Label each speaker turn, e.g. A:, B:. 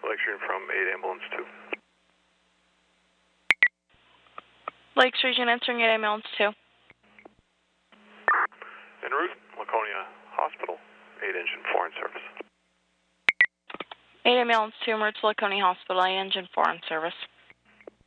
A: Lakes Region from 8 Ambulance 2.
B: Lakes Region answering 8 Ambulance 2.
A: En route, Laconia Hospital, 8 Engine 4 in service.
B: 8 Ambulance 2, emerge Laconia Hospital, 8 Engine 4 in service.